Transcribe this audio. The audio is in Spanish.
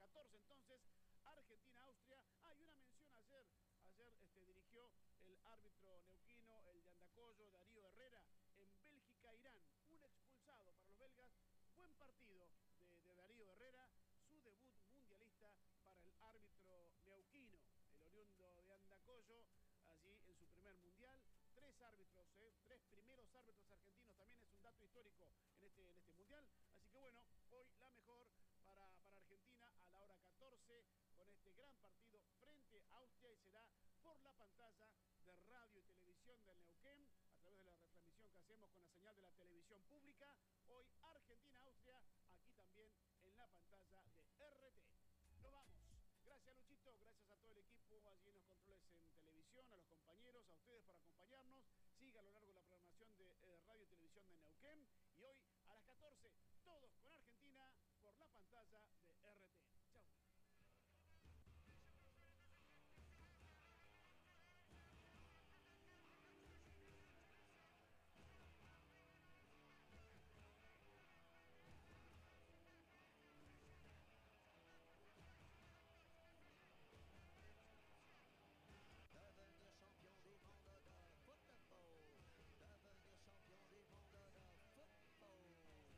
14 entonces, Argentina-Austria. Y una mención ayer dirigió el árbitro neuquino, el de Andacollo, Darío Herrera, en Bélgica-Irán. Un expulsado para los belgas. Buen partido de Darío Herrera, su debut mundialista para el árbitro neuquino, el oriundo de Andacollo, allí en su primer mundial. Tres primeros árbitros argentinos, también es un dato histórico en este mundial. Así que bueno, hoy la mejor para Argentina a la hora 14 con este gran partido frente a Austria, y será por la pantalla de radio y televisión del Neuquén, a través de la retransmisión que hacemos con la señal de la televisión pública. Hoy Argentina-Austria, aquí también en la pantalla de RT. Nos vamos. Gracias, Luchito, gracias a todo el equipo allí en los controles en televisión, a los compañeros, a ustedes por acompañarnos. Siga a lo largo de la programación de radio y televisión de Neuquén.